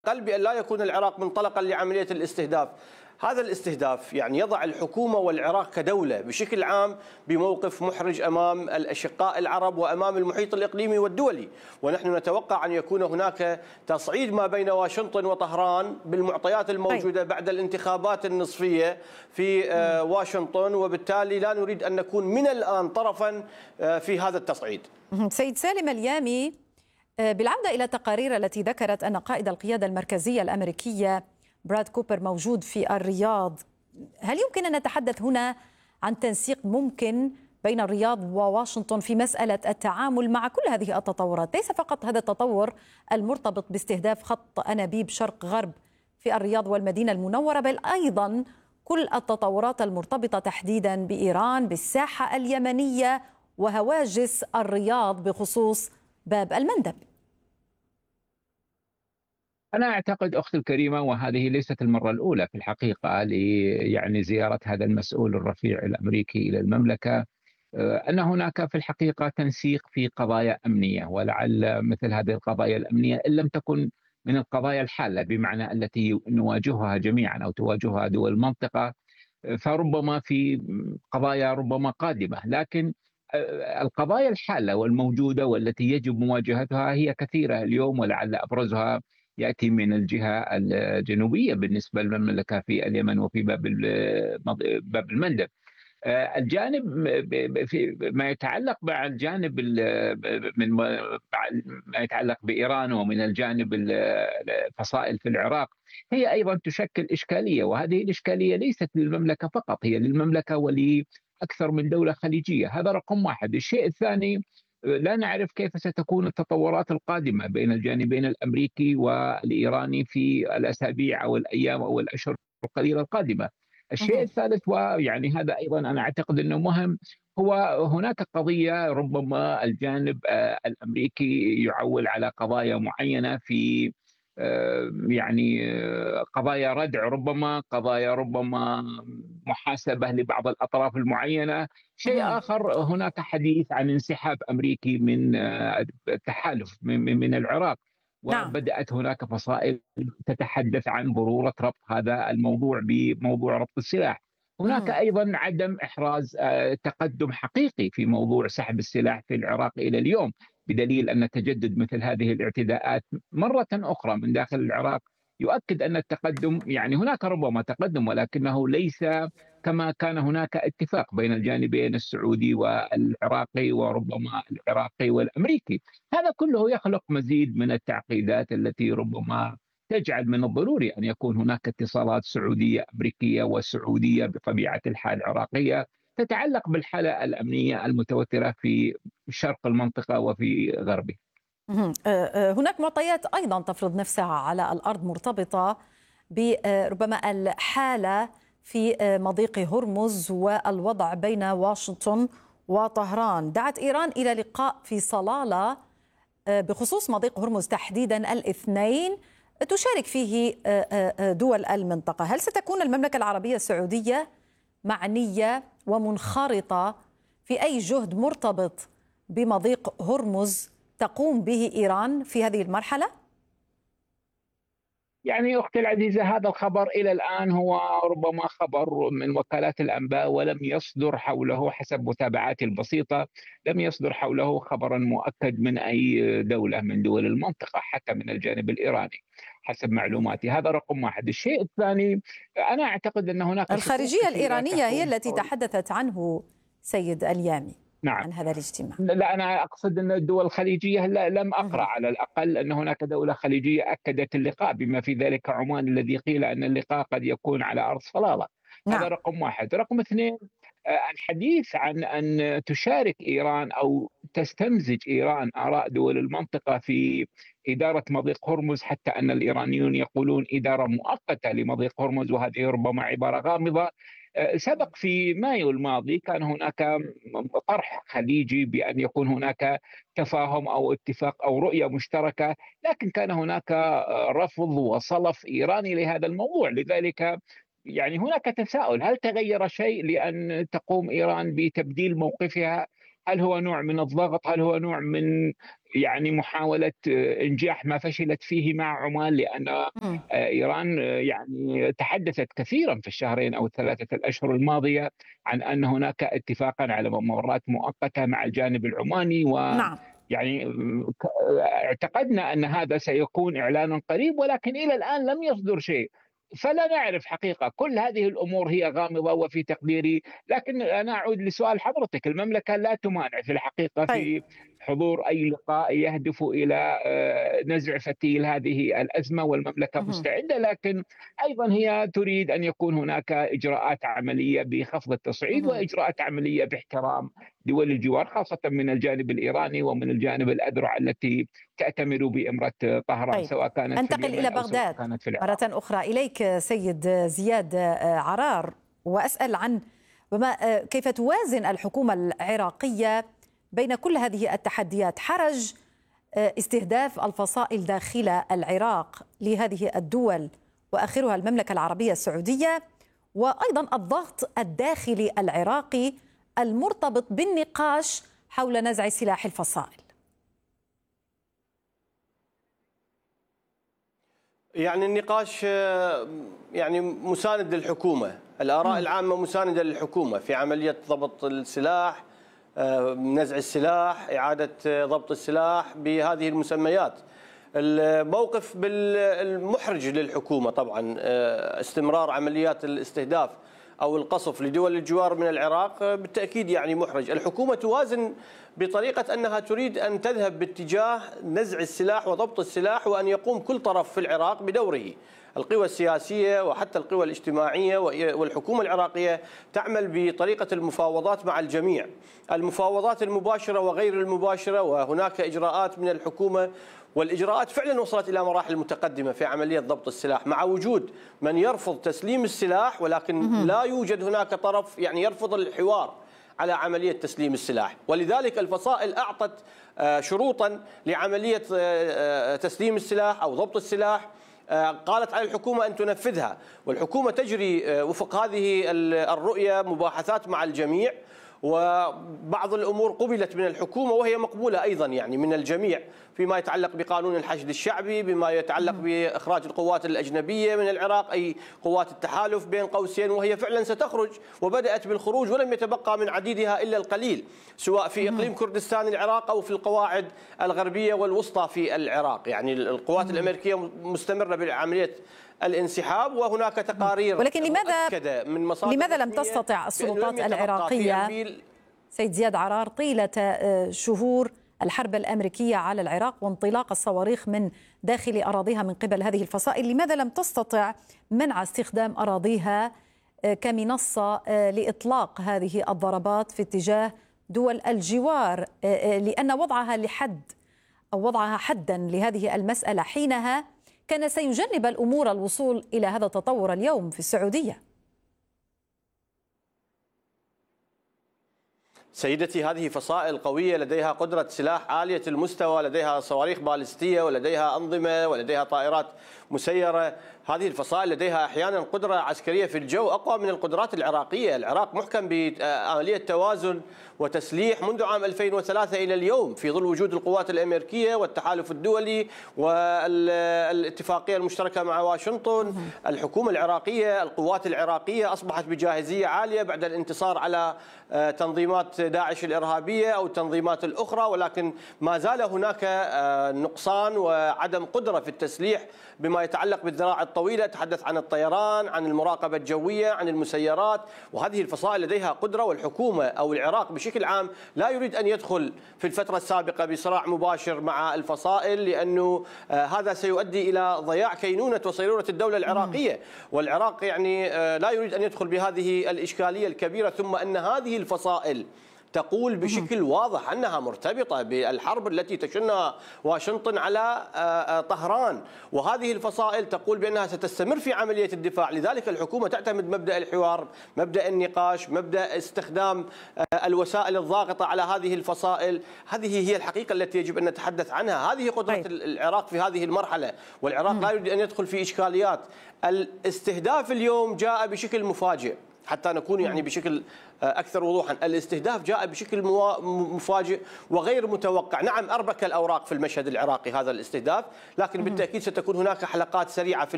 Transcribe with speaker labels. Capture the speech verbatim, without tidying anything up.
Speaker 1: قال بأن لا يكون العراق منطلقا لعملية الاستهداف. هذا الاستهداف يعني يضع الحكومة والعراق كدولة بشكل عام بموقف محرج أمام الأشقاء العرب وأمام المحيط الإقليمي والدولي، ونحن نتوقع أن يكون هناك تصعيد ما بين واشنطن وطهران بالمعطيات الموجودة بعد الانتخابات النصفية في واشنطن، وبالتالي لا نريد أن نكون من الآن طرفا في هذا التصعيد.
Speaker 2: سيد سالم اليامي، بالعودة إلى التقارير التي ذكرت أن قائد القيادة المركزية الأمريكية براد كوبر موجود في الرياض، هل يمكن أن نتحدث هنا عن تنسيق ممكن بين الرياض وواشنطن في مسألة التعامل مع كل هذه التطورات؟ ليس فقط هذا التطور المرتبط باستهداف خط أنابيب شرق غرب في الرياض والمدينة المنورة، بل أيضا كل التطورات المرتبطة تحديدا بإيران، بالساحة اليمنية وهواجس الرياض بخصوص باب المندب.
Speaker 3: أنا أعتقد أختي الكريمة، وهذه ليست المرة الأولى في الحقيقة لي يعني زيارة هذا المسؤول الرفيع الأمريكي إلى المملكة، أن هناك في الحقيقة تنسيق في قضايا أمنية، ولعل مثل هذه القضايا الأمنية إن لم تكن من القضايا الحالة بمعنى التي نواجهها جميعا أو تواجهها دول المنطقة، فربما في قضايا ربما قادمة، لكن القضايا الحالة والموجودة والتي يجب مواجهتها هي كثيرة اليوم، ولعل أبرزها يأتي من الجهة الجنوبية بالنسبة للمملكة في اليمن وفي باب باب المندب. الجانب في ما يتعلق مع الجانب من ما يتعلق بإيران ومن الجانب الفصائل في العراق هي أيضا تشكل إشكالية، وهذه الإشكالية ليست للمملكة فقط، هي للمملكة ولأكثر من دولة خليجية. هذا رقم واحد. الشيء الثاني، لا نعرف كيف ستكون التطورات القادمة بين الجانبين الأمريكي والإيراني في الأسابيع أو الأيام أو الأشهر القليلة القادمة. الشيء الثالث، ويعني هذا أيضا أنا أعتقد أنه مهم، هو هناك قضية ربما الجانب الأمريكي يعول على قضايا معينة في يعني قضايا ردع، ربما قضايا ربما محاسبة لبعض الأطراف المعينة. شيء آخر، هناك حديث عن انسحاب أمريكي من التحالف من العراق، وبدأت هناك فصائل تتحدث عن ضرورة ربط هذا الموضوع بموضوع ربط السلاح. هناك أيضا عدم إحراز تقدم حقيقي في موضوع سحب السلاح في العراق إلى اليوم، بدليل أن تجدد مثل هذه الاعتداءات مرة أخرى من داخل العراق يؤكد أن التقدم، يعني هناك ربما تقدم ولكنه ليس كما كان هناك اتفاق بين الجانبين السعودي والعراقي وربما العراقي والأمريكي. هذا كله يخلق مزيد من التعقيدات التي ربما تجعل من الضروري أن يكون هناك اتصالات سعودية أمريكية وسعودية بطبيعة الحال عراقية تتعلق بالحالة الأمنية المتوترة في شرق المنطقة وفي غربها.
Speaker 2: هناك معطيات أيضا تفرض نفسها على الأرض مرتبطة بربما الحالة في مضيق هرمز والوضع بين واشنطن وطهران. دعت إيران إلى لقاء في صلالة بخصوص مضيق هرمز تحديدا الاثنين تشارك فيه دول المنطقة. هل ستكون المملكة العربية السعودية معنية ومنخرطة في أي جهد مرتبط بمضيق هرمز تقوم به إيران في هذه المرحلة؟
Speaker 3: يعني أختي العزيزة، هذا الخبر إلى الآن هو ربما خبر من وكالات الأنباء، ولم يصدر حوله حسب متابعاتي البسيطة لم يصدر حوله خبرا مؤكد من أي دولة من دول المنطقة حتى من الجانب الإيراني حسب معلوماتي. هذا رقم واحد. الشيء الثاني، أنا أعتقد أن هناك
Speaker 2: الخارجية الإيرانية هي التي تحدثت عنه سيد اليامي.
Speaker 3: نعم.
Speaker 2: عن هذا الاجتماع.
Speaker 3: لا، أنا أقصد أن الدول الخليجية لم أقرأ على الأقل أن هناك دولة خليجية أكدت اللقاء، بما في ذلك عمان الذي قيل أن اللقاء قد يكون على أرض صلالة. نعم. هذا رقم واحد. رقم اثنين، الحديث عن أن تشارك إيران أو تستمزج إيران آراء دول المنطقة في إدارة مضيق هرمز، حتى أن الإيرانيون يقولون إدارة مؤقتة لمضيق هرمز، وهذه ربما عبارة غامضة. سبق في مايو الماضي كان هناك طرح خليجي بأن يكون هناك تفاهم أو اتفاق أو رؤية مشتركة، لكن كان هناك رفض وصلف إيراني لهذا الموضوع. لذلك يعني هناك تساؤل، هل تغير شيء لأن تقوم إيران بتبديل موقفها؟ هل هو نوع من الضغط؟ هل هو نوع من يعني محاولة إنجاح ما فشلت فيه مع عمان، لأن إيران يعني تحدثت كثيرا في الشهرين أو الثلاثة الأشهر الماضية عن أن هناك اتفاقا على ممرات مؤقتة مع الجانب العماني، و
Speaker 2: نعم.
Speaker 3: يعني اعتقدنا أن هذا سيكون إعلان قريب، ولكن إلى الآن لم يصدر شيء. فلا نعرف حقيقة، كل هذه الأمور هي غامضة وفي تقديري. لكن أنا أعود لسؤال حضرتك، المملكة لا تمانع في الحقيقة في حضور أي لقاء يهدف إلى نزع فتيل هذه الأزمة، والمملكة مستعدة، لكن أيضا هي تريد أن يكون هناك إجراءات عملية بخفض التصعيد وإجراءات عملية باحترام دول الجوار، خاصة من الجانب الإيراني ومن الجانب الأذرع التي تأتمر بإمرة طهران. طيب. سواء كانت
Speaker 2: أنتقل
Speaker 3: في
Speaker 2: إلى بغداد
Speaker 3: كانت في
Speaker 2: مرة أخرى. إليك سيد زياد عرار، وأسأل عن بما كيف توازن الحكومة العراقية بين كل هذه التحديات، حرج استهداف الفصائل داخل العراق لهذه الدول وآخرها المملكة العربية السعودية، وأيضا الضغط الداخلي العراقي المرتبط بالنقاش حول نزع سلاح الفصائل.
Speaker 1: يعني النقاش يعني مساند للحكومة، الآراء العامة مساندة للحكومة في عملية ضبط السلاح، نزع السلاح، إعادة ضبط السلاح بهذه المسميات. الموقف المحرج للحكومة طبعا استمرار عمليات الاستهداف أو القصف لدول الجوار من العراق بالتأكيد يعني محرج. الحكومة توازن بطريقة أنها تريد أن تذهب باتجاه نزع السلاح وضبط السلاح، وأن يقوم كل طرف في العراق بدوره. القوى السياسية وحتى القوى الاجتماعية والحكومة العراقية تعمل بطريقة المفاوضات مع الجميع، المفاوضات المباشرة وغير المباشرة، وهناك إجراءات من الحكومة، والإجراءات فعلا وصلت إلى مراحل متقدمة في عملية ضبط السلاح، مع وجود من يرفض تسليم السلاح، ولكن لا يوجد هناك طرف يعني يرفض الحوار على عملية تسليم السلاح. ولذلك الفصائل أعطت شروطا لعملية تسليم السلاح أو ضبط السلاح، قالت على الحكومة أن تنفذها، والحكومة تجري وفق هذه الرؤية مباحثات مع الجميع، وبعض الأمور قبلت من الحكومة وهي مقبولة أيضا يعني من الجميع، فيما يتعلق بقانون الحشد الشعبي، بما يتعلق بإخراج القوات الأجنبية من العراق، أي قوات التحالف بين قوسين، وهي فعلا ستخرج وبدأت بالخروج، ولم يتبقى من عديدها إلا القليل، سواء في إقليم كردستان العراق أو في القواعد الغربية والوسطى في العراق. يعني القوات الأمريكية مستمرة بعملية الانسحاب، وهناك تقارير
Speaker 2: ولكن لماذا
Speaker 1: من مصادر
Speaker 2: لماذا لم تستطع السلطات العراقية سيد زياد عرار طيلة شهور الحرب الأمريكية على العراق وانطلاق الصواريخ من داخل أراضيها من قبل هذه الفصائل، لماذا لم تستطع منع استخدام أراضيها كمنصة لإطلاق هذه الضربات في اتجاه دول الجوار؟ لأن وضعها لحد أو وضعها حدا لهذه المسألة حينها كان سيجنب الأمور الوصول إلى هذا التطور اليوم في السعودية.
Speaker 1: سيدتي، هذه فصائل قوية لديها قدرة سلاح عالية المستوى، لديها صواريخ باليستية ولديها أنظمة ولديها طائرات مسيرة. هذه الفصائل لديها أحيانا قدرة عسكرية في الجو أقوى من القدرات العراقية. العراق محكم بعملية توازن وتسليح منذ عام ألفين وثلاثة إلى اليوم، في ظل وجود القوات الأمريكية والتحالف الدولي والاتفاقية المشتركة مع واشنطن. الحكومة العراقية، القوات العراقية أصبحت بجاهزية عالية بعد الانتصار على تنظيمات داعش الإرهابية أو التنظيمات الأخرى، ولكن ما زال هناك نقصان وعدم قدرة في التسليح بما يتعلق بالذراع الطويلة. تحدث عن الطيران، عن المراقبة الجوية، عن المسيرات، وهذه الفصائل لديها قدرة. والحكومة أو العراق بشكل عام لا يريد أن يدخل في الفترة السابقة بصراع مباشر مع الفصائل، لأنه هذا سيؤدي إلى ضياع كينونة وصيرورة الدولة العراقية، والعراق يعني لا يريد أن يدخل بهذه الإشكالية الكبيرة. ثم أن هذه الفصائل تقول بشكل واضح أنها مرتبطة بالحرب التي تشنها واشنطن على طهران، وهذه الفصائل تقول بأنها ستستمر في عملية الدفاع. لذلك الحكومة تعتمد مبدأ الحوار، مبدأ النقاش، مبدأ استخدام الوسائل الضاغطة على هذه الفصائل. هذه هي الحقيقة التي يجب أن نتحدث عنها. هذه قدرة طيب. العراق في هذه المرحلة، والعراق لا يريد أن يدخل في إشكاليات. الاستهداف اليوم جاء بشكل مفاجئ، حتى نكون يعني بشكل أكثر وضوحا. الاستهداف جاء بشكل مفاجئ وغير متوقع. نعم أربك الأوراق في المشهد العراقي هذا الاستهداف، لكن بالتأكيد ستكون هناك حلقات سريعة في